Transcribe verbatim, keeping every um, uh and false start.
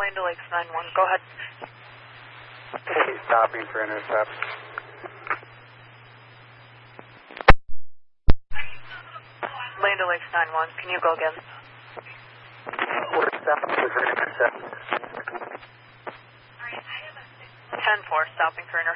Land O'Lakes nine one, go ahead. Hey, stopping for intercept. Land O'Lakes nine one, can you go again? We're stopping for intercept. ten four, stopping for intercept.